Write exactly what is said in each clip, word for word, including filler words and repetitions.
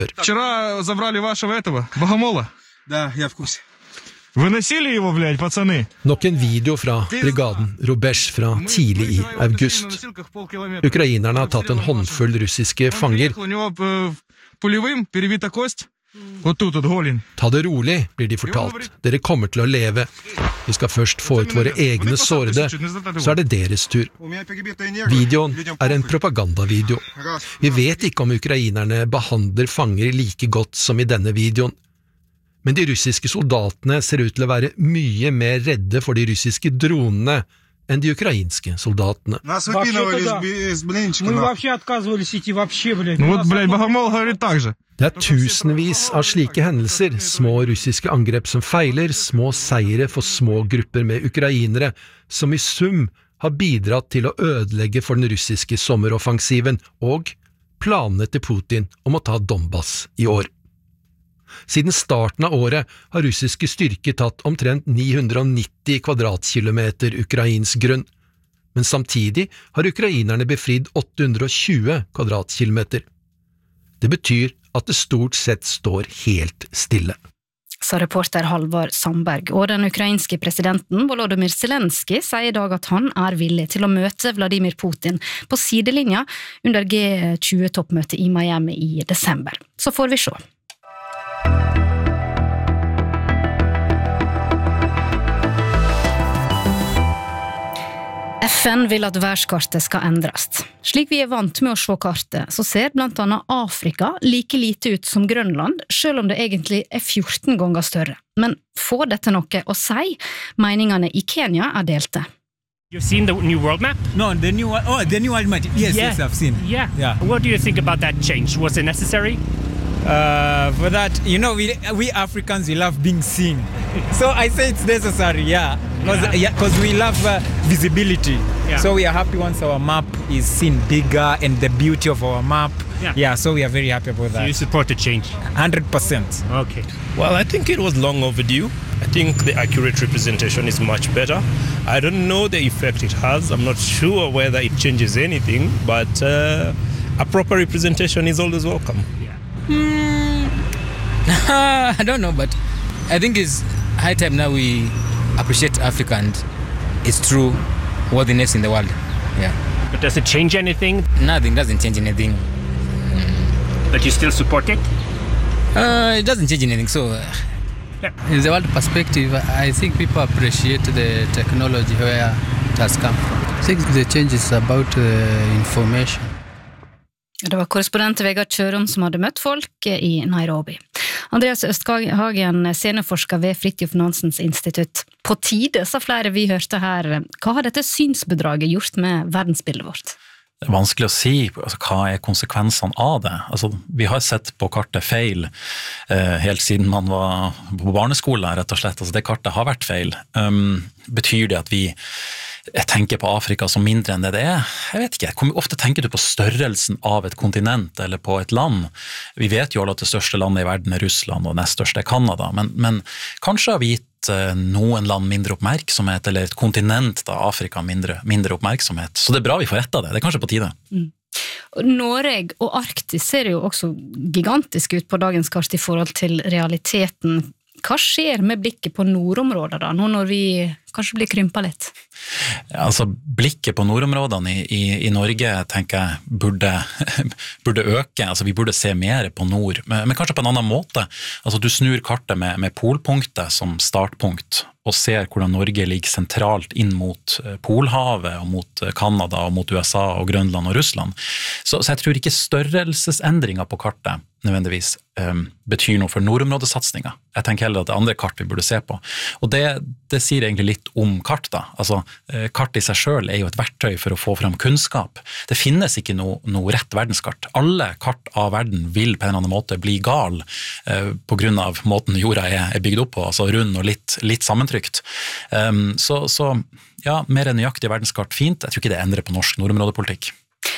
Вчера забрали вашего этого, Богомола. Да, я в курсе. Вы носили его, блядь, пацаны? Nok en video fra brigaden Rubesh fra tidlig i august. Ukrainerne har tatt en håndfull russiske fanger. У него э, пулевым перебита кость. Вот тут вот голень. Ta det rolig, blir de fortalt. Dere kommer til å leve. Vi skal først få ut våre egne sårede, så er det deres tur. Videoen er en propagandavideo. Vi vet ikke om ukrainerne behandler fanger like godt som i denne videoen. Men de russiske soldatene ser ut til å være mye mer redde for de russiske dronene enn de ukrainske soldatene. Нас выпинывали с блинчиком. Мы вообще отказывались идти вообще, блядь. Ну вот, блядь, Богомол говорит так же. Det er tusenvis av slike hendelser, små russiske angrep som feiler, små seire for små grupper med ukrainere, som i sum har bidratt til å ødelegge for den russiske sommeroffensiven og planene til Putin om å ta Donbass i år. Siden starten av året har russiske styrker tatt omtrent ni hundre nitti kvadratkilometer ukrainsk grunn, men samtidig har ukrainerne befridd åtte hundre tjue kvadratkilometer. Det betyr at det stort sett står helt stille. Sa reporter Halvard Sandberg, og den ukrainske presidenten Volodymyr Zelensky sier i dag at han er villig til å møte Vladimir Putin på sidelinja under G tjue-toppmøtet i Miami i desember. Så får vi se. F N vil at verdenskartet skal endres. Slik vi er vant med å se kartet, så ser blant annet Afrika like lite ut som Grønland, selv om det egentlig er fjorten ganger større. Men får dette noe å si? Meningene i Kenya er delte. You've seen the new world map? No, the new oh, the new world map. Yes, yeah. yes, I've seen. Yeah. Yeah. What do you think about that change? Was it necessary? Uh, for that, you know, we we Africans we love being seen. So I say it's necessary, yeah, because yeah. yeah, we love uh, visibility. Yeah. So we are happy once our map is seen bigger and the beauty of our map. Yeah. yeah, so we are very happy about that. So you support the change? one hundred percent. Okay. Well, I think it was long overdue. I think the accurate representation is much better. I don't know the effect it has. I'm not sure whether it changes anything, but uh, a proper representation is always welcome. Yeah. Hmm. I don't know, but I think it's high time now we appreciate Africa and its true worthiness in the world. Yeah. But does it change anything? Nothing, doesn't change anything. But you still support it? Uh, it doesn't change anything, so... Uh, yeah. In the world perspective, I think people appreciate the technology where it has come from. I think the change is about uh, information. Det var korrespondent Vegard Kjøron som hadde møtt folk i Nairobi. Andreas Østhagen, seniorforsker ved Fridtjof Nansens institutt. På tide, sa flere vi hørte her. Hva har dette synsbedraget gjort med verdensbildet vårt? Det er vanskelig å si altså, hva er konsekvensene av det. Altså, vi har sett på kartet feil eh, helt siden man var på barneskolen, rett og slett. Altså, det kartet har vært feil. Um, betyr det at vi jeg tenker på Afrika som mindre enn det det er? Jeg vet ikke. Hvor ofte tenker du på størrelsen av et kontinent eller på et land? Vi vet jo alle at det største landet i verden er Russland og nest største er Kanada, men, men kanskje har vi gitt noen land mindre oppmerksomhet, eller et kontinent da, Afrika mindre, mindre oppmerksomhet. Så det er bra vi får rett av det. Det er kanskje på tide. Mm. Norge og Arktis ser jo også gigantisk ut på dagens kart i forhold til realiteten. Hva skjer med blikket på nordområder da, nå når vi kanskje blir krympet litt? Ja, altså, blikket på nordområdene i, i, i Norge, tenker jeg, burde, burde øke. Altså, vi burde se mer på nord, men, men kanskje på en annen måte. Altså, du snur kartet med, med polpunktet som startpunkt, og ser hvordan Norge ligger sentralt inn mot Polhavet, og mot Kanada, og mot U S A, og Grønland og Russland. Så, så jeg tror ikke størrelsesendringer på kartet nødvendigvis um, betyr noe for nordområdesatsninga. Jeg tenker heller at det er andre kart vi burde se på. Og det, det sier egentlig litt om kart da. Altså, kart i seg selv er jo et verktøy for å få fram kunnskap. Det finnes ikke noe, noe rett verdenskart. Alle kart av verden vil på en eller annen måte bli gal uh, på grunn av måten jorda er, er bygd opp på, altså rund og litt, litt sammentrykt. Um, så, så ja, mer enn nøyaktig verdenskart fint. Jeg tror ikke det endrer på norsk nordområdepolitikk.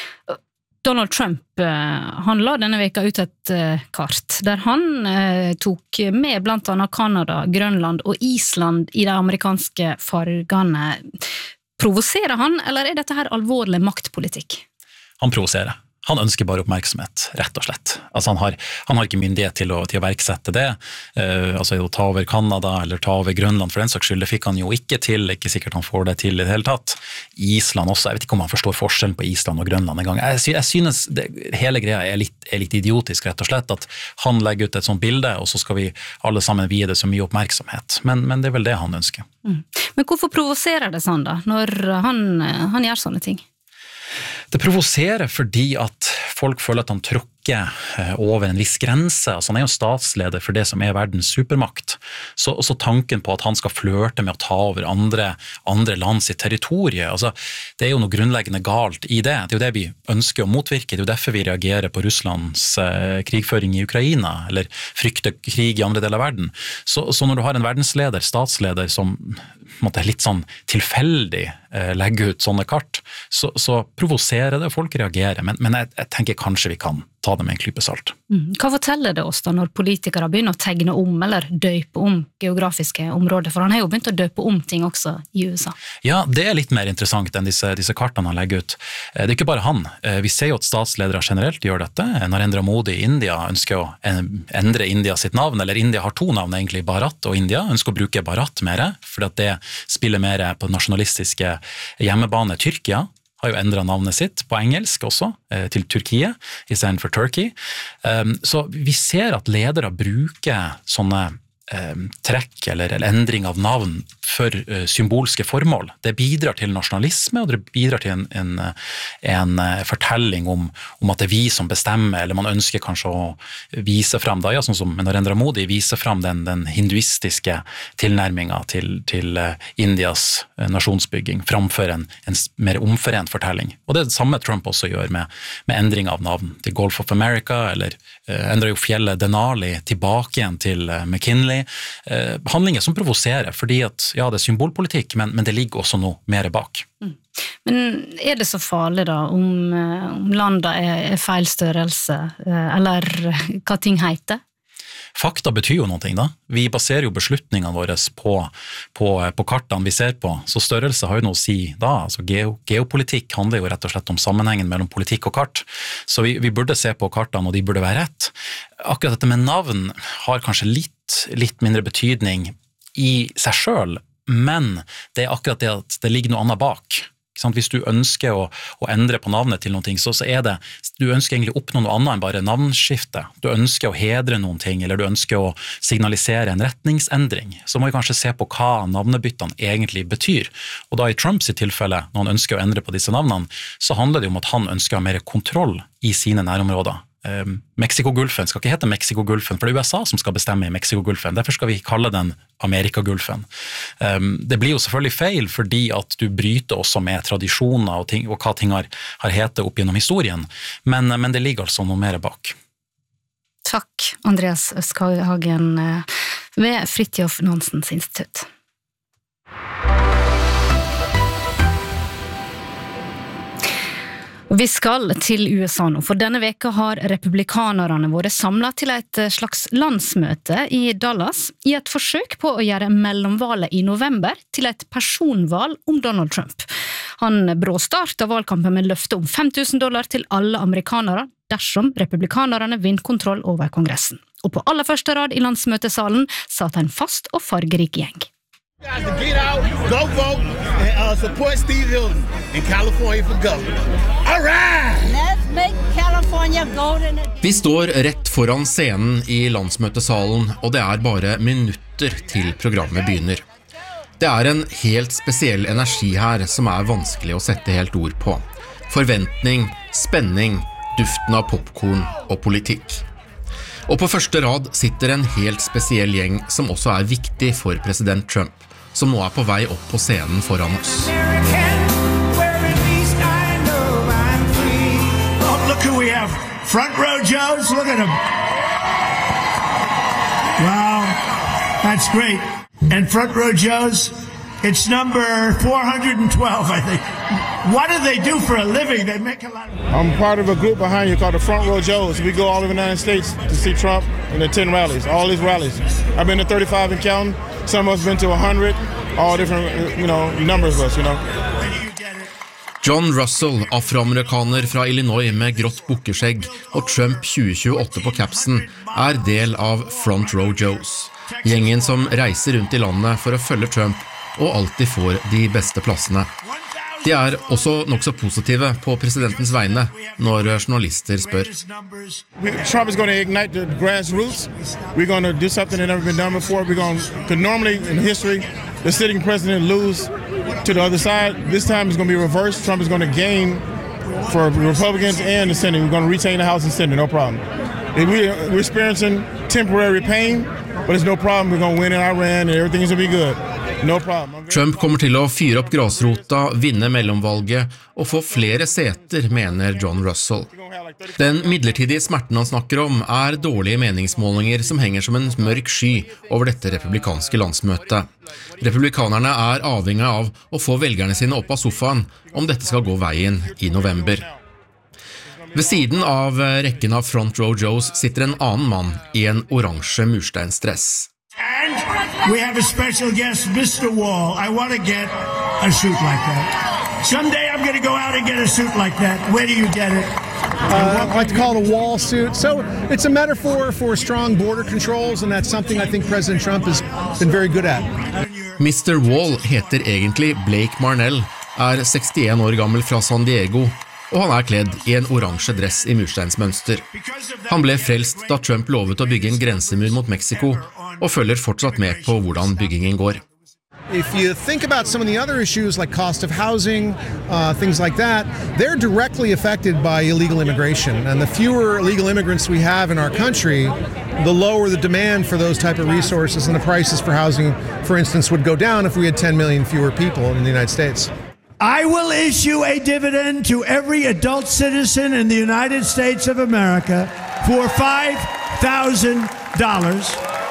Donald Trump, han la denne veka ut et kart, der han tok med blant annet Kanada, Grønland og Island i de amerikanske fargene. Provoserer han, eller er dette her alvorlig maktpolitikk? Han provoserer. Han ønsker bare oppmerksomhet, rett og slett. Altså han har, han har ikke myndighet til å, til å verksette det, uh, altså å ta over Kanada eller ta over Grønland for den saks skyld, det fikk han jo ikke til, ikke sikkert han får det til i det hele tatt. Island også, jeg vet ikke om han forstår forskjellen på Island og Grønland en gang. Jeg, jeg synes det, hele greia er litt, er litt idiotisk, rett og slett, at han legger ut et sånt bilde, og så skal vi alle sammen vie det så mye oppmerksomhet. Men, men det er vel det han ønsker. Mm. Men hvorfor provoserer det sånn da, når han, han gjør sånne ting? Det provoserer fordi at folk føler at han tråkker over en viss grense. Altså han er jo statsleder for det som er verdens supermakt. Så, så tanken på at han skal flørte med å ta over andre, andre land sitt territorie, altså, det er jo noe grunnleggende galt i det. Det er jo det vi ønsker å motvirke. Det er jo derfor vi reagerer på Russlands eh, krigføring i Ukraina, eller frykter krig i andre deler av verden. Så, så når du har en verdensleder, statsleder, som måtte, litt sånn tilfeldig eh, legger ut sånne kart, så, så provoserer det, og folk reagerer. Men, men jeg, jeg tenker kanskje vi kan ta det med en klype salt. Mm. Hva forteller det oss da når politikere begynner å tegne om eller døpe om geografiske områder? For han har jo begynt å døpe om ting også i U S A. Ja, det er litt mer interessant enn disse, disse kartene han legger ut. Det er ikke bare han. Vi ser jo at statsledere generelt gjør dette. Narendra Modi i India ønsker å endre India sitt navn, eller India har to navn egentlig, Bharat og India, ønsker å bruke Bharat mer, for at det spiller mer på nasjonalistiske hjemmebane. Tyrkia har jo endret navnet sitt på engelsk også, til Turkiet, i stedet for Turkey. Så vi ser at ledere bruker sånne trekk eller, eller endring av navn for uh, symbolske formål. Det bidrar til nasjonalisme, og det bidrar til en, en, en fortelling om, om at det er vi som bestemmer, eller man ønsker kanskje å vise frem, da, ja, sånn som Narendra Modi viser frem den, den hinduistiske tilnærmingen til, til uh, Indias uh, nasjonsbygging, framfor en, en mer omforent fortelling. Og det er det samme Trump også gjør med, med endring av navn til Gulf of America, eller uh, endrer jo fjellet Denali tilbake igjen til uh, McKinley. Eh, handlinger som provoserer, fordi at ja, det er symbolpolitikk, men, men det ligger også noe mer bak. Mm. Men er det så farlig da, om, om landet er, er feil størrelse, eller hva ting heter? Fakta betyr jo noe da. Vi baserer jo beslutningene våre på, på, på kartene vi ser på, så størrelse har jo noe å si da. Altså geo, geopolitikk handler jo rett og slett om sammenhengen mellom politikk og kart, så vi, vi burde se på kartene, og de burde være rett. Akkurat dette med navn har kanskje litt, litt mindre betydning i seg selv, men det er akkurat det at det ligger noe annet bak. Hvis du ønsker å, å endre på navnet til noen ting, så, så er det, du ønsker egentlig å oppnå noe annet enn bare navnskifte. Du ønsker å hedre noen ting, eller du ønsker å signalisere en retningsendring. Så må vi kanskje se på hva navnebyttene egentlig betyr. Og da i Trumps tilfelle, når han ønsker å endre på disse navnene, så handler det om at han ønsker å ha mer kontroll i sine nærområder. Um, Mexiko-gulfen skal ikke hete Mexiko-gulfen, for det er U S A som skal bestemme i Mexiko-gulfen. Derfor skal vi kalle den Amerika-gulfen. Um, det blir jo selvfølgelig feil, fordi at du bryter også med tradisjoner og, ting, og hva ting har, har hetet opp gjennom historien, men, men det ligger altså noe mer bak. Takk, Andreas Østhagen ved Fridtjof Nansens institutt. Vi skal til U S A nå, for denne veka har republikanerne våre samlet til et slags landsmøte i Dallas i et forsøk på å gjøre mellomvalet i november til et personval om Donald Trump. Han bråstartet valgkampen med løfte om fem tusen dollar til alle amerikanere dersom republikanerne vinner kontroll over Kongressen. Og på aller første rad i landsmøtesalen satt en fast og fargerik gjeng. Get out, go vote, and uh, support Steve Hilton in California for governor. All right! Let's make California golden again. Vi står rett foran scenen i landsmøtesalen, og det er bare minutter til programmet begynner. Det er en helt spesiell energi her som er vanskelig å sette helt ord på. Forventning, spenning, duften av popcorn og politikk. Og på første rad sitter en helt spesiell gjeng som også er viktig for president Trump, som nå er på vei opp på scenen foran oss. Oh, look who we have. Front row Joes, look at him. Wow, that's great. And front row Joes, it's number four hundred twelve, I think. What do they do for a living? They make a lot of... I'm part of a group behind you called the Front Row Joes. We go all over the United States to see Trump and attend rallies, all these rallies. I've been to thirty-five and counting. Some of us been to one hundred, all different, you know, numbers of us, you know. John Russell, afroamerikaner fra Illinois med grått bukkeskjegg og Trump tjue tjueåtte på capsen, er del av Front Row Joes, gjengen som reiser rundt i landet for å følge Trump og alltid får de beste plassene. De er også nok så positive på presidentens vegne når journalister spør. Trump is going to ignite the grassroots. We're going to do something that never been done before. We're going to, normally in history, the sitting president lose to the other side. This time it's going to be reversed. Trump is going to gain for Republicans and the Senate. We're going to retain the House and Senate, no problem. We're experiencing temporary pain, but it's no problem. We're going to win in Iran and everything's going to be good. No problem. Trump kommer til å fyre opp grasrota, vinne mellomvalget og få flere seter, mener John Russell. Den midlertidige smerten han snakker om er dårlige meningsmålinger som henger som en mørk sky over dette republikanske landsmøtet. Republikanerne er avhengig av å få velgerne sine opp av sofaen om dette skal gå veien i november. Ved siden av rekken av Front Row Joes sitter en annen mann i en oransje mursteinsdress. And we have a special guest, Mister Wall. I want to get a suit like that. Someday I'm going to go out and get a suit like that. Where do you get it? Uh, I like to call it a wall suit. So it's a metaphor for strong border controls, and that's something I think President Trump has been very good at. Mister Wall heter egentlig Blake Marnell, er sekstien år gammel fra San Diego, og han er kledd i en oransje dress i mursteinsmønster. Han ble frelst da Trump lovet å bygge en grensemur mot Mexico, og følger fortsatt med på hvordan byggingen går. If you think about some of the other issues like cost of housing, uh, things like that, they're directly affected by illegal immigration. And the fewer illegal immigrants we have in our country, the lower the demand for those type of resources, and the prices for housing, for instance, would go down if we had ten million fewer people in the United States. I will issue a dividend to every adult citizen in the United States of America for five thousand dollars.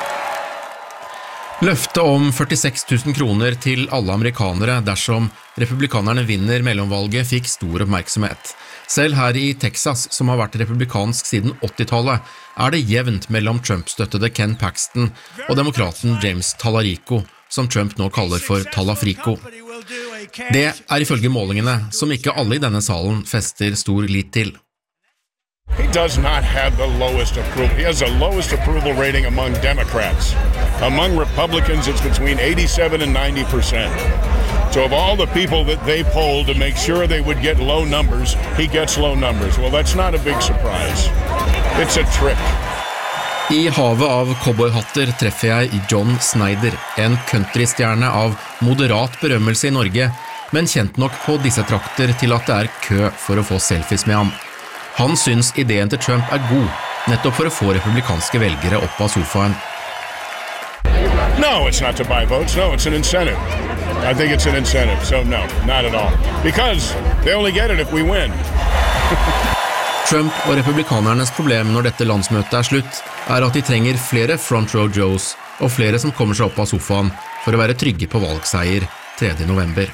Løftet om førtiseks tusen kroner til alle amerikanere dersom republikanerne vinner mellomvalget fikk stor oppmerksomhet. Selv her i Texas, som har vært republikansk siden åttitallet, er det jevnt mellom Trump-støttede Ken Paxton og demokraten James Talarico, som Trump nå kaller for Talafrico. Det er ifølge målingene, som ikke alle i denne salen fester stor lit til. He does not have the lowest approval. He has the lowest approval rating among Democrats. Among Republicans, it's between eighty-seven and ninety percent. So of all the people that they polled to make sure they would get low numbers, he gets low numbers. Well, that's not a big surprise. It's a trick. I havet av cowboyhatter treffer jeg John Snyder, en countrystjerne av moderat berømmelse i Norge, men kjent nok på disse trakter til at det er kø for å få selfies med ham. Han syns ideen til Trump er god, nettopp for å få republikanske velgere opp av sofaen. No, it's not to buy votes. No, it's an incentive. I think it's an incentive. So no, not at all. Because they only get it if we win. Trump og republikanernes problem når dette landsmøtet er slutt, er at de trenger flere Front Row Joes og flere som kommer seg opp av sofaen for å være trygge på valgseier tredje november.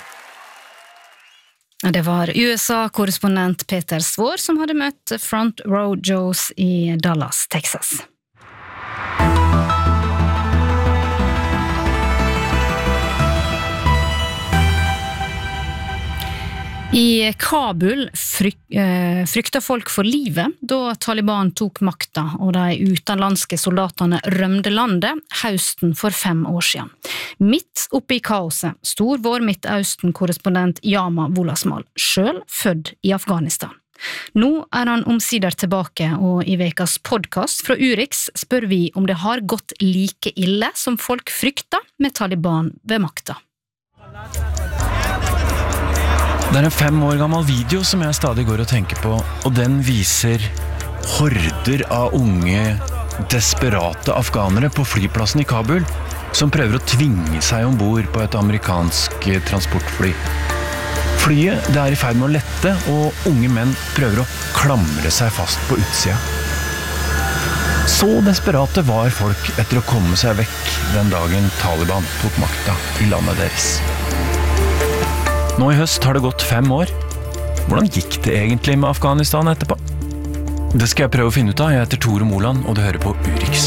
Det var U S A-korrespondent Peter Svår som hadde møtt Front Row Joes i Dallas, Texas. I Kabul fryk, eh, frykta folk for livet da Taliban tok makta og de utenlandske soldatene rømde landet høsten for fem år siden. Midt oppe i kaoset stor vår Midtøsten-korrespondent Yama Wolasmal, selv født i Afghanistan. Nå er han omsider tilbake, og i vekas podcast fra Urix spør vi om det har gått like ille som folk frykta med Taliban ved makta. Det er en fem år gammel video som jeg stadig går og tenker på, og den viser horder av unge, desperate afghanere på flyplassen i Kabul, som prøver å tvinge seg ombord på et amerikansk transportfly. Flyet det er i ferd med å lette, og unge menn prøver å klamre seg fast på utsida. Så desperate var folk etter å komme seg vekk den dagen Taliban tok makta i landet deres. Nå i høst har det gått fem år. Hvordan gikk det egentlig med Afghanistan etterpå? Det skal jeg prøve å finne ut av. Jeg heter Tore Moland, og du hører på Urix.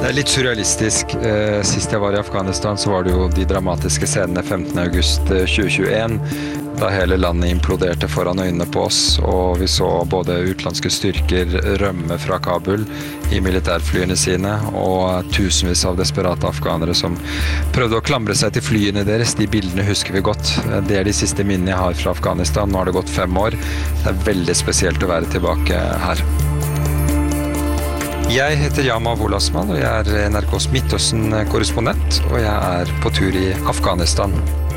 Det er litt surrealistisk. Sist jeg var i Afghanistan så var det jo de dramatiske scenene femtende august tjue tjueen, da hele landet imploderte foran øynene på oss, og vi så både utenlandske styrker rømme fra Kabul i militærflyene sine, og tusenvis av desperate afghanere som prøvde å klamre seg til flyene deres. De bildene husker vi godt. Det er de siste minnene jeg har fra Afghanistan. Nå har det gått fem år. Det er veldig spesielt å være tilbake her. Jeg heter Yama Wolasmal, og jeg er N R K's Midtøsten-korrespondent, og jeg er på tur i Afghanistan.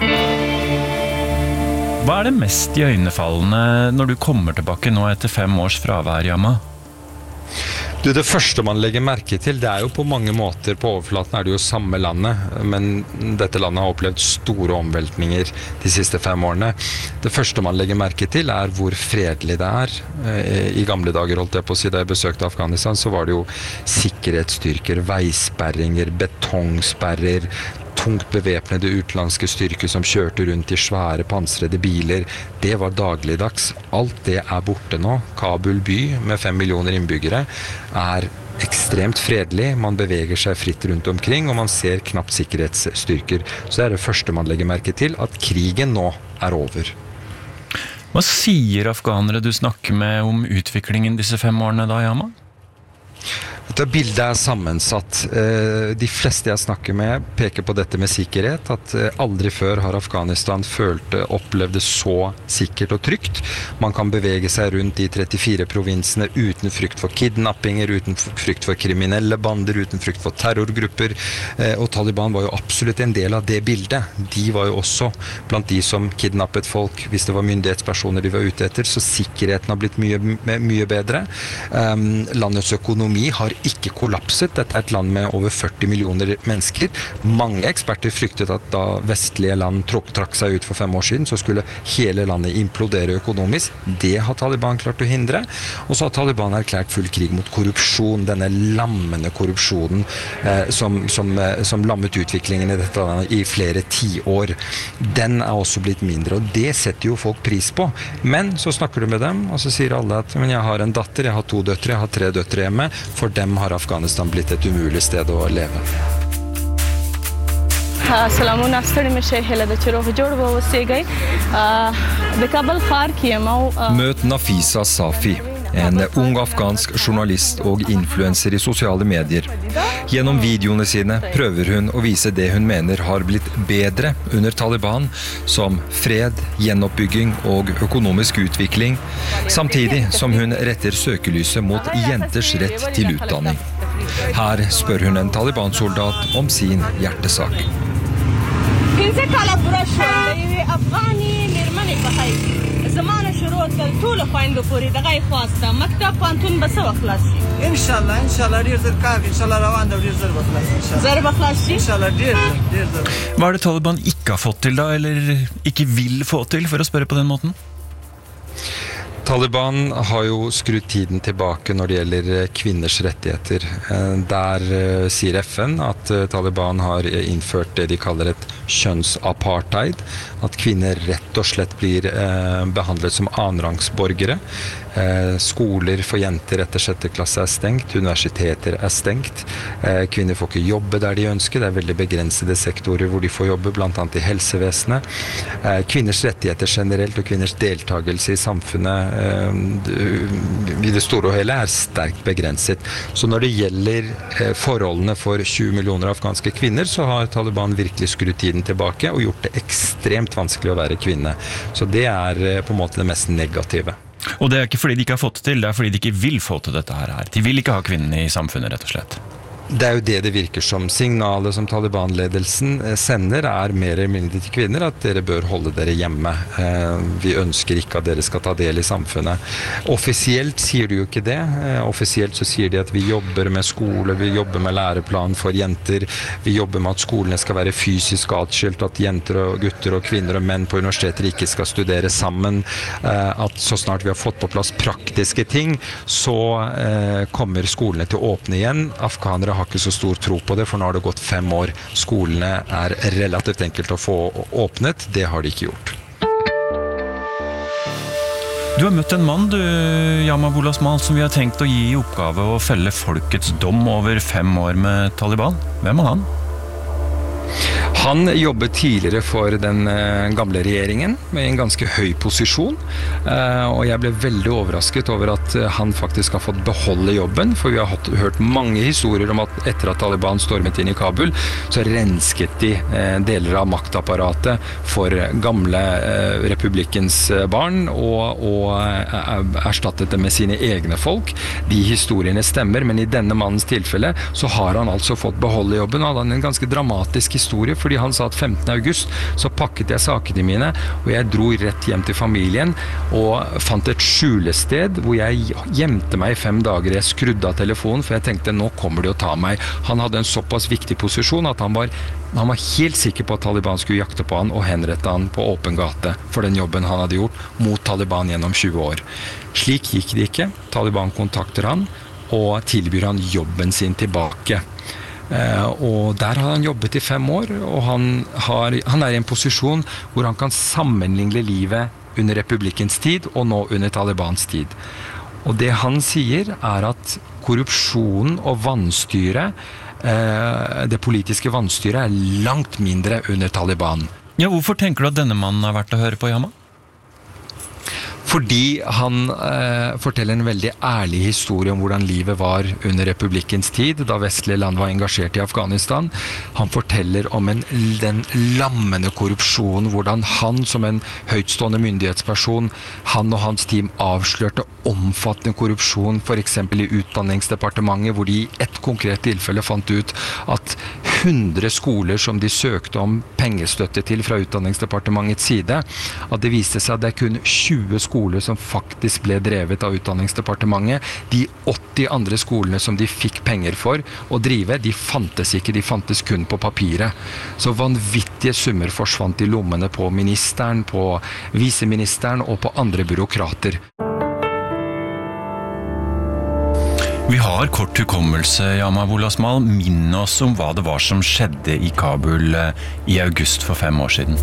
Hva er det mest iøynefallende når du kommer tilbake nå etter fem års fravær, Yama? Du, det første man legger merke til, det er jo på mange måter, på overflaten er det jo samme landet, men dette landet har opplevd store omveltninger de siste fem årene. Det første man legger merke til er hvor fredelig det er. I gamle dager, holdt jeg på å si, da jeg besøkte Afghanistan, så var det jo sikkerhetsstyrker, veisperringer, betongsperrer, tungt bevæpnede utenlandske styrker som kjørte rundt i svære pansrede biler. Det var dagligdags. Alt det er borte nå. Kabul by, med fem millioner innbyggere, er ekstremt fredelig. Man beveger seg fritt rundt omkring, og man ser knapt sikkerhetsstyrker. Så det er det første man legger merke til, at krigen nå er over. Hva sier afghanere du snakker med om utviklingen disse fem årene da, Yama? Dette bildet er sammensatt. De fleste jeg snakker med peker på dette med sikkerhet, at aldri før har Afghanistan følt, opplevd det så sikkert og trygt. Man kan bevege seg rundt de trettifire provinsene uten frykt for kidnappinger, uten frykt for kriminelle bander, uten frykt for terrorgrupper, og Taliban var jo absolutt en del av det bildet. De var jo også blant de som kidnappet folk hvis det var myndighetspersoner de var ute etter, så sikkerheten har blitt mye, mye bedre. Landets økonomi har ikke kollapset. Dette er et land med over førti millioner mennesker. Mange eksperter fryktet at da vestlige land tråk, trakk seg ut for fem år siden, så skulle hele landet implodere økonomisk. Det har Taliban klart å hindre. Og så har Taliban erklært full krig mot korrupsjon, denne lammende korrupsjonen eh, som, som, eh, som lammet utviklingen i dette landet i flere tiår. Den er også blitt mindre, og det setter jo folk pris på. Men så snakker du med dem, og så sier alle at men jeg har en datter, jeg har to døtre, jeg har tre døtre hjemme. For dem har Afghanistan blitt et umulig sted å leve. سلامونه ستړي مشه هله د چروغ جوړ و وسیږي د کابل ښار کې مو Møt Nafisa Safi, en ung afghansk journalist og influencer i sosiale medier. Gjennom videoene sine prøver hun å vise det hun mener har blitt bedre under Taliban, som fred, gjenoppbygging og økonomisk utvikling, samtidig som hun retter søkelyset mot jenters rett til utdanning. Her spør hun en Taliban-soldat om sin hjertesak. پنځه کاله پوره شول د یوې افغاني مېرمنې په حیث زمانه شروع تر ټولو خویندو پورې دغه یې خواسته مکتب پوهنتون به څه وخت خلاص شي انشاءالله انشاءالله ډېر زر کار انشاءالله روان ده ډېر زر به خلاص شي زر به خلاص شي انشاءالله ډېر ډېر زر Hva er det Taliban ikke har fått til da, eller ikke vil få til, for å spørre på den måten? Taliban har jo skrudd tiden tilbake når det gjelder kvinners rettigheter. Der sier F N at Taliban har innført det de kaller et kjønnsapartheid, at kvinner rett og slett blir behandlet som annenrangsborgere. Skoler for jenter etter sjette klasse er stengt, universiteter er stengt, kvinner får ikke jobbe der de ønsker, det er veldig begrensede sektorer hvor de får jobbe, blant annet i helsevesenet. Kvinners rettigheter generelt og kvinners deltagelse i samfunnet i det store og hele er sterkt begrenset. Så når det gjelder forholdene for tjue millioner afghanske kvinner, så har Taliban virkelig skrudd tiden tilbake og gjort det ekstremt vanskelig å være kvinne. Så det er på en måte det mest negative. Og det er ikke fordi de ikke har fått det til, det er fordi de ikke vil få til dette her. De vil ikke ha kvinnene i samfunnet, rett og slett. Det er jo det det virker som. Signalet som Taliban-ledelsen sender er mer eller mindre til kvinner at dere bør holde dere hjemme. Vi ønsker ikke at dere skal ta del i samfunnet. Offisielt sier de jo ikke det. Offisielt så sier de at vi jobber med skole, vi jobber med læreplan for jenter, vi jobber med at skolene skal være fysisk atskilt, at jenter og gutter og kvinner og menn på universiteter ikke skal studere sammen, at så snart vi har fått på plass praktiske ting, så kommer skolene til å åpne igjen. Afghanere har ikke så stor tro på det, for nå har det gått fem år. Skolene er relativt enkelt å få åpnet, det har de ikke gjort. Du har møtt en mann, du, Yamabullah Asmal, som vi har tenkt å gi i oppgave å felle folkets dom over fem år med Taliban. Hvem er han? Han jobbet tidligere for den gamle regjeringen med en ganske høy posisjon, og jeg ble veldig overrasket over at han faktisk har fått beholde jobben, for vi har hørt mange historier om at etter at Taliban stormet inn i Kabul, så rensket de deler av maktapparatet for gamle republikkens barn og, og erstattet det med sine egne folk. De historiene stemmer, men i denne mannens tilfelle så har han altså fått beholde jobben, og han hadde en ganske dramatisk historie, fordi han sa at femtende august så pakket jeg sakene mine, og jeg dro rett hjem til familien og fant et skjulested hvor jeg gjemte meg i fem dager. Jeg skrudde av telefonen, for jeg tenkte nå kommer de å ta meg. Han hadde en såpass viktig posisjon at han var, han var helt sikker på at Taliban skulle jakte på han og henrette han på åpen gate for den jobben han hadde gjort mot Taliban gjennom tjue år. Slik gikk det ikke. Taliban kontakter han og tilbyr han jobben sin tilbake. Uh, og der har han jobbet i fem år, og han, har, han er i en posisjon hvor han kan sammenligne livet under republikkens tid og nå under Talibans tid. Og det han sier er at korrupsjonen og vannstyret, uh, det politiske vannstyret er langt mindre under Taliban. Ja, hvorfor tenker du at denne mannen har vært å høre på, Yama? Fordi han eh, forteller en veldig ærlig historie om hvordan livet var under republikkens tid, da vestlige land var engasjert i Afghanistan. Han forteller om en, den lammende korrupsjonen, hvordan han som en høytstående myndighetsperson, han og hans team avslørte omfattende korrupsjon, for eksempel i Utdanningsdepartementet, hvor de i ett konkret tilfelle fant ut at hundre skoler som de søkte om pengestøtte til fra Utdanningsdepartementets side, at det viste seg at det er kun tjue skoler som faktisk ble drevet av Utdanningsdepartementet. De åtti andre skolene som de fikk penger for å drive, de fantes ikke, de fantes kun på papiret. Så vanvittige summer forsvant i lommene på ministeren, på viseministeren og på andre byråkrater. Vi har kort hukommelse, Yamabullah Asmal. Minn oss om hva det var som skjedde i Kabul i august for fem år siden.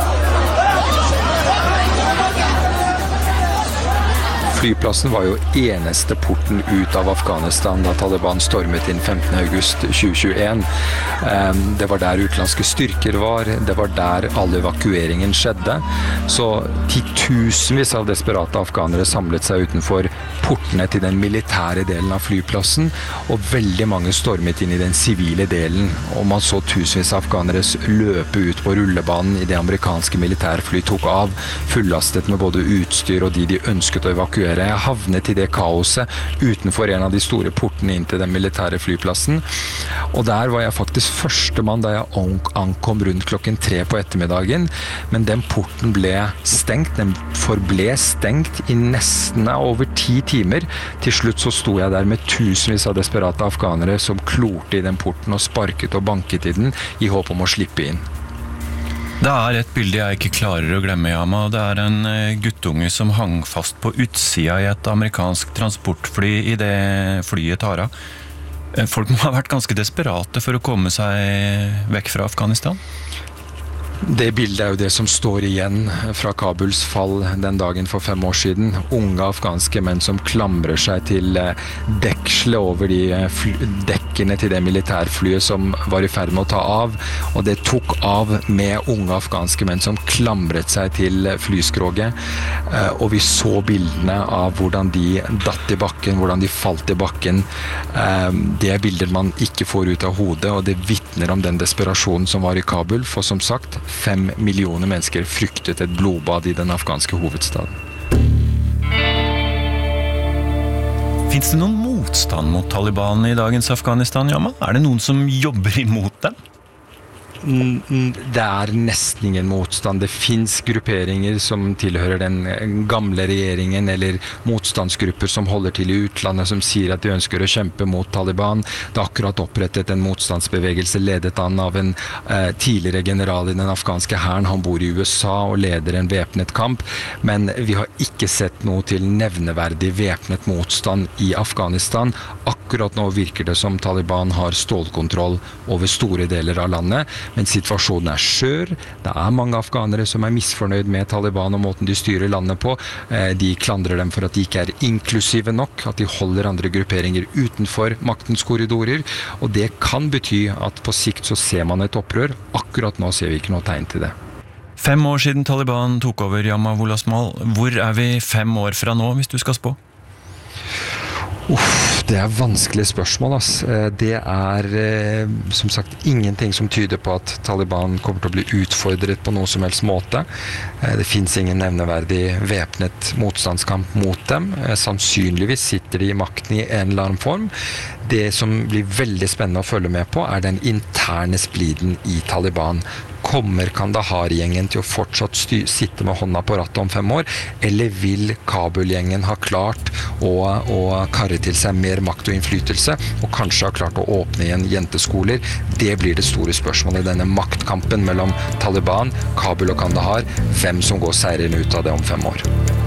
Flyplassen var jo eneste porten ut av Afghanistan da Taliban stormet inn femtende august tjue tjueen. Det var der utenlandske styrker var, det var der all evakueringen skjedde. Så titusenvis av desperate afghanere samlet seg utenfor portene til den militære delen av flyplassen, og veldig mange stormet inn i den sivile delen. Og man så tusenvis av afghanere løpe ut på rullebanen i det amerikanske militærfly tok av, fullastet med både utstyr og de de ønsket å evakuere. Jeg havnet i det kaoset utenfor en av de store portene inn til den militære flyplassen. Og der var jeg faktisk første mann da jeg ankom rundt klokken tre på ettermiddagen. Men den porten ble stengt, den forble stengt i nesten over ti timer. Til slutt så sto jeg der med tusenvis av desperate afghanere som klorte i den porten og sparket og banket i den i håp om å slippe inn. Det er et bilde jeg ikke klarer å glemme, Yama. Det er en guttunge som hang fast på utsida i et amerikansk transportfly i det flyet tar av. Folk må ha vært ganske desperate for å komme seg vekk fra Afghanistan. Det bildet er jo det som står igjen fra Kabuls fall den dagen for fem år siden. Unge afghanske menn som klamrer seg til dekselet over de dekkene til det militærflyet som var i ferd med å ta av. Og det tok av med unge afghanske menn som klamret seg til flyskroget. Og vi så bildene av hvordan de datt i bakken, hvordan de falt i bakken. Det er bilder man ikke får ut av hodet, og det vitner om den desperasjonen som var i Kabul. For som sagt, Fem millioner mennesker fryktet et blodbad i den afghanske hovedstaden. Finns det noen motstand mot Taliban i dagens Afghanistan, Yama? Er det noen som jobber imot dem? Det er nesten ingen motstand. Det finns grupperinger som tilhører den gamle regjeringen, eller motstandsgrupper som holder til i utlandet, som sier at de ønsker å kjempe mot Taliban. Det er akkurat opprettet en motstandsbevegelse ledet an av en eh, tidligere general i den afghanske hæren. Han bor i U S A og leder en væpnet kamp, men vi har ikke sett noe til nevneverdig væpnet motstand i Afghanistan. Akkurat nå virker det som Taliban har stålkontroll over store deler av landet, Men situasjonen er skjør. Det er mange afghanere som er misfornøyd med Taliban og måten de styrer landet på. De klandrer dem for at de ikke er inklusive nok, at de holder andre grupperinger utenfor maktens korridorer, og det kan bety at på sikt så ser man et opprør. Akkurat nå ser vi ikke noe tegn til det. Fem år siden Taliban tok over Yama Wolasmal. Hvor er vi fem år fra nå, hvis du skal spå? Uff, det er vanskelig spørsmål, ass. Det er som sagt ingenting som tyder på at Taliban kommer til å bli utfordret på noen som helst måte. Det finnes ingen nevneverdig væpnet motstandskamp mot dem. Sannsynligvis sitter de i makten i en eller annen form. Det som blir veldig spennende å følge med på er den interne spliden i Taliban. Kommer Kandahar-gjengen til å fortsatt styr, sitte med hånda på rattet om fem år, eller vil Kabul-gjengen ha klart å, å karre til seg mer makt og innflytelse, og kanskje ha klart å åpne igjen jenteskoler? Det blir det store spørsmålet i denne maktkampen mellom Taliban, Kabul og Kandahar. Hvem som går seirende ut av det om fem år.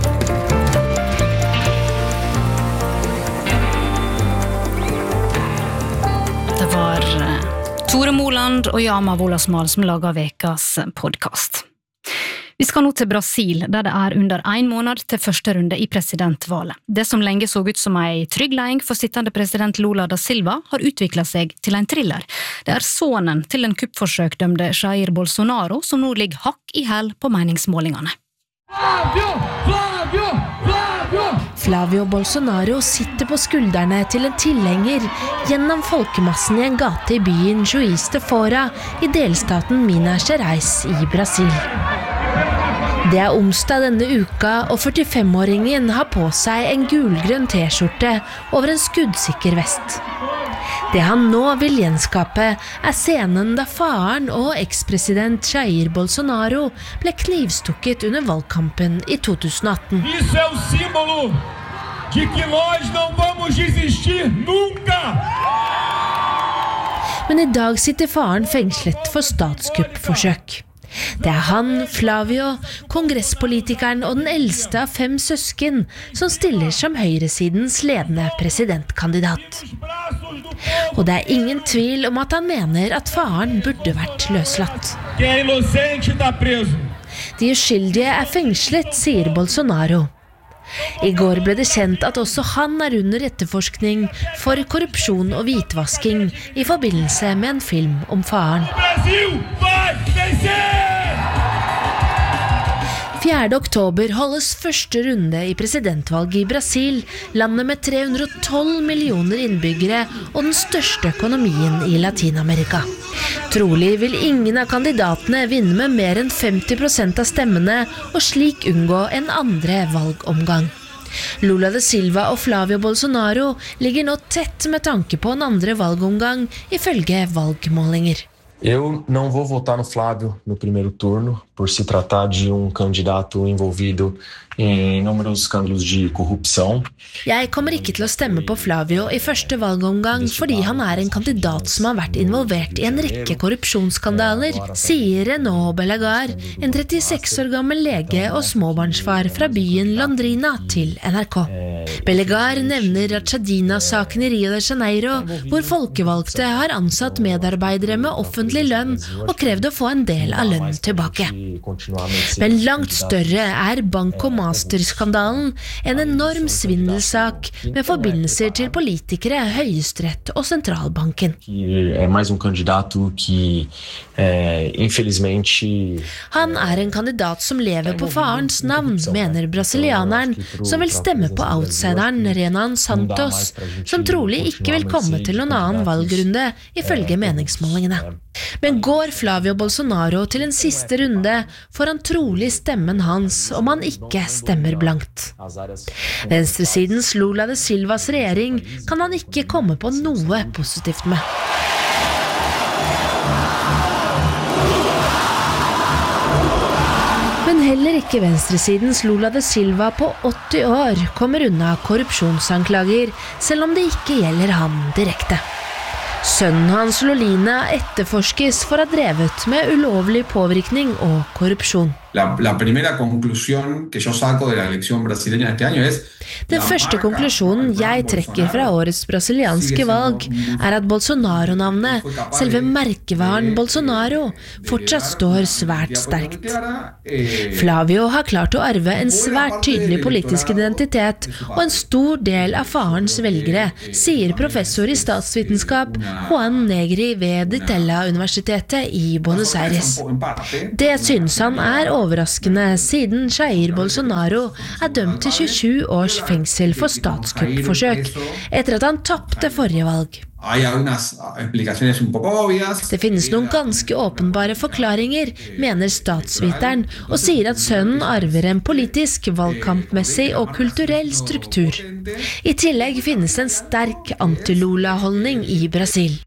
Det var Tore Moland og Yama Wolasmal som lager vekas podcast. Vi skal nå til Brasil, der det er under en måned til første runde i presidentvalget. Det som lenge så ut som en trygg leding for sittende president Lula da Silva har utviklet seg til en thriller. Det er sonen til den kuppforsøkdømte Jair Bolsonaro som nå ligger hakk i hæl på meningsmålingene. Flávio! Flávio! Flávio! Flavio Bolsonaro sitter på skuldrene til en tilhenger gjennom folkemassen i en gate i byen Juiz de Fora i delstaten Minas Gerais i Brasil. Det er onsdag denne uka, og førtifem-åringen har på seg en gulgrønn t-skjorte over en skuddsikker vest. Det han nå vil gjenskape er scenen da faren og ekspresident Jair Bolsonaro ble knivstukket under valgkampen i to tusen atten. Isso é o símbolo de que nós não vamos desistir nunca! Men i dag sitter faren fengslet for statskuppforsøk. Det er han, Flavio, kongresspolitikeren og den eldste av fem søsken, som stiller som høyresidens ledende presidentkandidat. Og det er ingen tvil om at han mener at faren burde vært løslatt. De uskyldige er fengslet, sier Bolsonaro. I går ble det kjent at også han er under etterforskning for korrupsjon og hvitvasking i forbindelse med en film om faren. fjerde oktober holdes første runde i presidentvalget i Brasil, landet med tre hundre og tolv millioner innbyggere og den største økonomien i Latinamerika. Trolig vil ingen av kandidatene vinne med mer enn femti prosent av stemmene og slik unngå en andre valgomgang. Lula da Silva og Flavio Bolsonaro ligger nå tett med tanke på en andre valgomgang ifølge valgmålinger. Eu não vou votar no Flávio no primeiro turno, por se tratar de um candidato envolvido em inúmeros escândalos de corrupção. Jeg kommer ikke til å stemme på Flavio i første valgomgang fordi han er en kandidat som har vært involvert i en rekke korrupsjonsskandaler, sier Renaud Belagar, en trettiseks år gammel lege og småbarnsfar fra byen Londrina til N R K. Belagar nevner Rachadina-saken i Rio de Janeiro, hvor folkevalgte har ansatt medarbeidere med offentlig lønn og krevd å få en del av lønnen tilbake. Men langt større er Bankomaster-skandalen, en enorm svindelsak med forbindelser til politikere, Høyesterett og sentralbanken. É mais um candidato que, é, infelizmente... Han er en kandidat som lever på farens navn, mener brasilianeren, som vil stemme på outsideren Renan Santos, som trolig ikke vil komme til noen annen valgrunde, ifølge meningsmålingene. Men går Flavio Bolsonaro til en siste runde, får han trolig stemmen hans om han ikke stemmer blankt. Venstresidens Lula da Silvas regjering kan han ikke komme på noe positivt med. Men heller ikke venstresidens Lula da Silva på åtti år kommer unna korrupsjonsanklager, selv om det ikke gjelder ham direkte. Sønnen hans Lolina etterforskes for å ha drevet med ulovlig påvirkning og korrupsjon. La, la primera conclusión que yo saco de la elección brasileña de este año es Den første konklusjonen jeg trekker fra årets brasilianske valg er at Bolsonaro-navnet, selve merkevaren Bolsonaro, fortsatt står svært sterkt. Flavio har klart å arve en svært tydelig politisk identitet og en stor del av farens velgere, sier professor i statsvitenskap Juan Negri ved Itella-universitetet i Buenos Aires. Det synes han er overraskende siden Jair Bolsonaro er dømt til tjuesju års fengsel for statskuppforsøk, etter at han tappte forrige valg. Det finnes noen ganske åpenbare forklaringer, mener statsviteren, og sier at sønnen arver en politisk, valgkampmessig og kulturell struktur. I tillegg finnes en sterk anti-Lula-holdning i Brasil.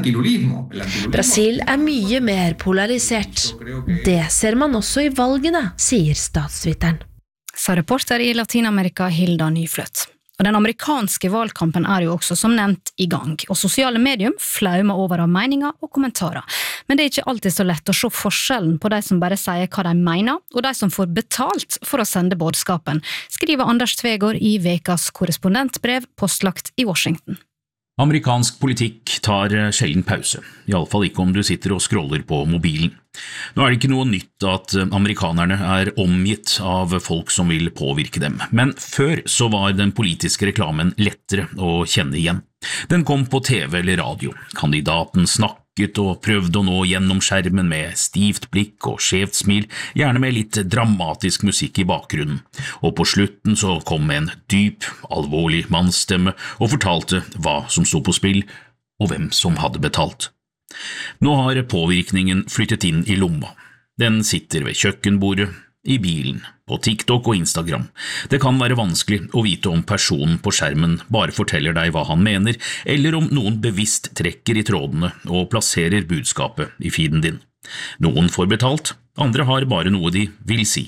Brasil er mye mer polarisert. Det ser man også i valgene, sier statsviteren. Sa reporter i Latinamerika Hilda Nyfløtt. Og den amerikanske valgkampen er jo også som nevnt i gang, og sosiale medium flaumer over av meninger og kommentarer. Men det er ikke alltid så lett å se forskjellen på de som bare sier hva de mener, og de som får betalt for å sende budskapen, skriver Anders Tvegård i Vekas korrespondentbrev postlagt i Washington. Amerikansk politikk tar sjelden pause, i alle fall ikke om du sitter og scroller på mobilen. Nå er det ikke noe nytt at amerikanerne er omgitt av folk som vil påvirke dem, men før så var den politiske reklamen lettere å kjenne igjen. Den kom på T V eller radio, kandidaten snakket og prøvde å nå gjennom skjermen med stivt blikk og skjevt smil, gjerne med litt dramatisk musikk i bakgrunnen, og på slutten så kom en dyp, alvorlig mannsstemme og fortalte hva som stod på spill og hvem som hadde betalt. Nå har påvirkningen flyttet inn i lomma. Den sitter ved kjøkkenbordet, i bilen, på TikTok og Instagram. Det kan være vanskelig å vite om personen på skjermen bare forteller deg hva han mener, eller om noen bevisst trekker i trådene og plasserer budskapet i feeden din. Noen får betalt, andre har bare noe de vil si.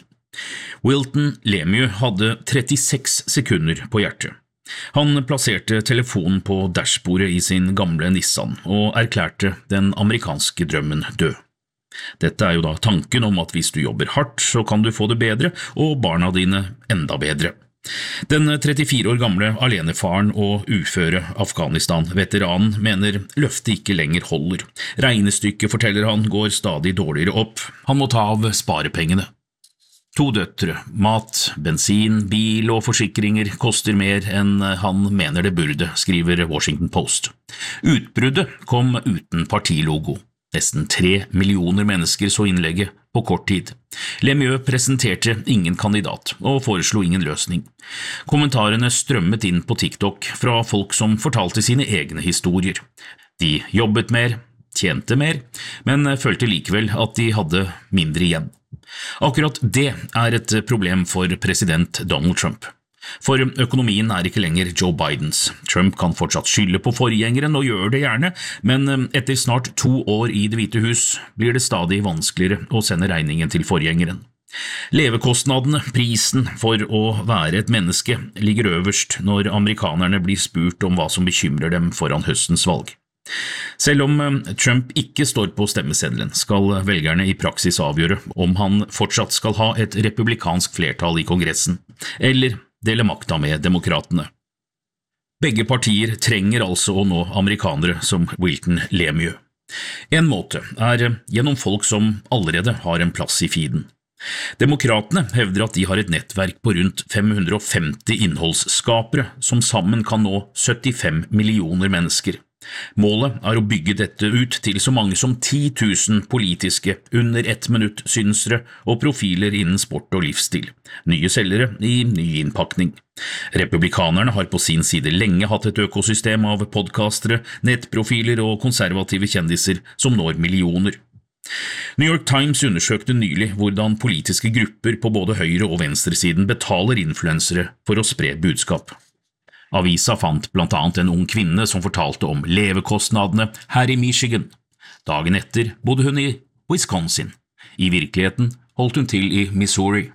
Wilton Lemieux hadde trettiseks sekunder på hjertet. Han plasserte telefonen på dashbordet i sin gamle Nissan og erklærte den amerikanske drømmen død. Dette er jo da tanken om at hvis du jobber hardt, så kan du få det bedre, og barna dine enda bedre. Den trettifire år gamle alenefaren og uføre Afghanistan-veteranen mener løftet ikke lenger holder. Regnestykket, forteller han, går stadig dårligere opp. Han må ta av sparepengene. To døtre, mat, bensin, bil og forsikringer koster mer enn han mener det burde, skriver Washington Post. Utbruddet kom uten partilogo. Nesten tre millioner mennesker så innlegget på kort tid. Lemieux presenterte ingen kandidat og foreslo ingen løsning. Kommentarene strømmet inn på TikTok fra folk som fortalte sine egne historier. De jobbet mer, tjente mer, men følte likevel at de hadde mindre igjen. Akkurat det er et problem for president Donald Trump. For økonomien er ikke lenger Joe Bidens. Trump kan fortsatt skylde på forgjengeren og gjør det gjerne, men etter snart to år i Det hvite hus blir det stadig vanskeligere å sende regningen til forgjengeren. Levekostnadene, prisen for å være et menneske, ligger øverst når amerikanerne blir spurt om hva som bekymrer dem foran høstens valg. Selv om Trump ikke står på stemmeseddelen, skal velgerne i praksis avgjøre om han fortsatt skal ha et republikansk flertall i Kongressen, eller dele makta med demokratene. Begge partier trenger altså å nå amerikanere som Wilton Lemieux. En måte er gjennom folk som allerede har en plass i feeden. Demokratene hevder at de har et nettverk på rundt fem hundre og femti innholdsskapere som sammen kan nå syttifem millioner mennesker. Målet er å bygge dette ut til så mange som ti tusen politiske, under ett minutt synsere og profiler innen sport og livsstil. Nye selgere i ny innpakning. Republikanerne har på sin side lenge hatt et økosystem av podcastere, nettprofiler og konservative kjendiser som når millioner. New York Times undersøkte nylig hvordan politiske grupper på både høyre- og venstresiden betaler influensere for å spre budskap. Avisa fant blant annet en ung kvinne som fortalte om levekostnadene her i Michigan. Dagen etter bodde hun i Wisconsin. I virkeligheten holdt hun til i Missouri.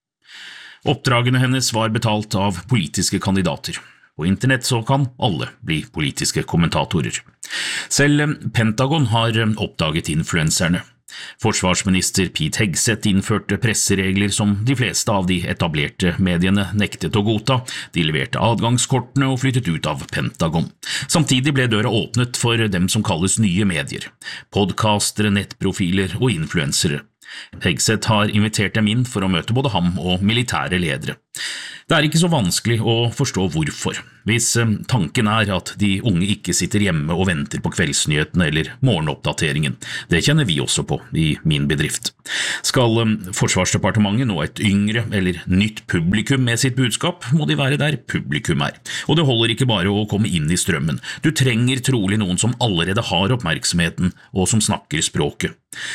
Oppdragene hennes var betalt av politiske kandidater. På internett så kan alle bli politiske kommentatorer. Selv Pentagon har oppdaget influenserne. Forsvarsminister Pete Hegseth innførte presseregler som de fleste av de etablerte mediene nektet å godta. De leverte adgangskortene og flyttet ut av Pentagon. Samtidig ble døra åpnet for dem som kalles nye medier, podcastere, nettprofiler og influensere. Hegseth har invitert dem inn for å møte både ham og militære ledere. Det er ikke så vanskelig å forstå hvorfor, hvis tanken er at de unge ikke sitter hjemme og venter på kveldsnyhetene eller morgenoppdateringen. Det kjenner vi også på i min bedrift. Skal Forsvarsdepartementet nå et yngre eller nytt publikum med sitt budskap, må de være der publikum er. Og det holder ikke bare å komme inn i strømmen. Du trenger trolig noen som allerede har oppmerksomheten og som snakker språket.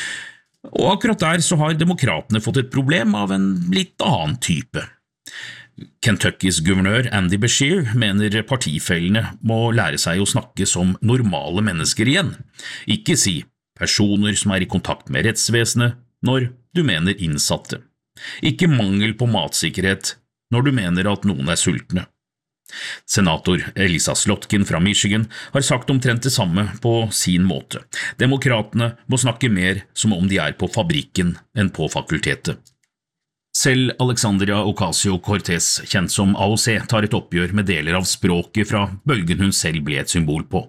Og akkurat der så har demokratene fått et problem av en litt annen type. Kentuckys guvernør Andy Beshear mener partifellene må lære seg å snakke som normale mennesker igjen. Ikke si personer som er i kontakt med rettsvesenet når du mener innsatte. Ikke mangel på matsikkerhet når du mener at noen er sultne. Senator Elissa Slotkin fra Michigan har sagt omtrent det samme på sin måte. Demokratene må snakke mer som om de er på fabrikken enn på fakultetet. Selv Alexandria Ocasio-Cortez, kjent som A O C, tar et oppgjør med deler av språket fra bølgen hun selv ble et symbol på.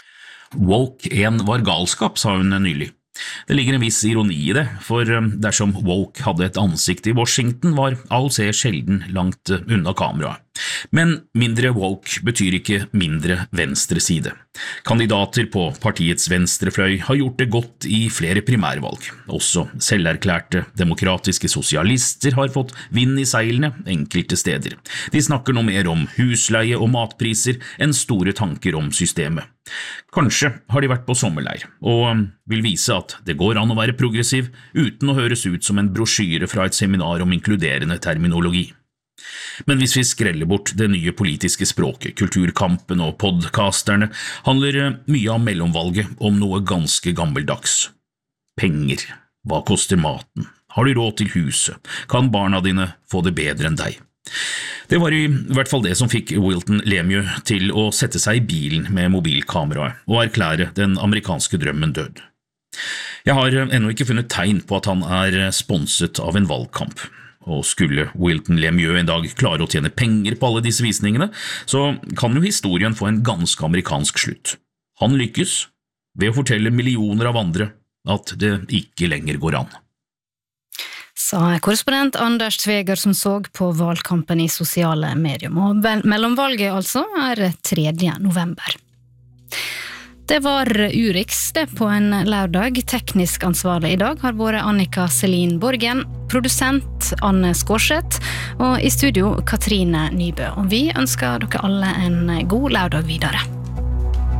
Woke en var galskap, sa hun nylig. Det ligger en viss ironi i det, for dersom woke hadde et ansikt i Washington, var A O C sjelden langt unna kameraet. Men mindre woke betyr ikke mindre venstre side. Kandidater på partiets venstrefløy har gjort det godt i flere primærvalg. Også selverklærte demokratiske sosialister har fått vind i seilene enkelte steder. De snakker nå mer om husleie og matpriser enn store tanker om systemet. Kanskje har de vært på sommerleir, og vil vise at det går an å være progressiv uten å høres ut som en brosjyre fra et seminar om inkluderende terminologi. Men hvis vi skreller bort det nye politiske språket, kulturkampen og podcasterne, handler mye av mellomvalget om noe ganske gammeldags. Penger. Hva koster maten? Har du råd til huset? Kan barna dine få det bedre enn deg? Det var i hvert fall det som fikk Wilton Lemieux til å sette seg i bilen med mobilkameraet og erklære den amerikanske drømmen død. Jeg har ennå ikke funnet tegn på at han er sponset av en valgkamp. Og skulle Wilton Lemieux en dag klare å tjene penger på alle disse visningene, så kan jo historien få en ganske amerikansk slutt. Han lykkes ved å fortelle millioner av andre at det ikke lenger går an. Sa korrespondent Anders Tveger som så på valgkampen i sosiale medier. Og mellomvalget altså er tredje november. Det var Urix det på en lørdag. Teknisk ansvarlig i dag har vært Annika Selin Borgen, produsent Anne Skårseth og i studio Katrine Nybø. Og vi ønsker dere alle en god lørdag videre.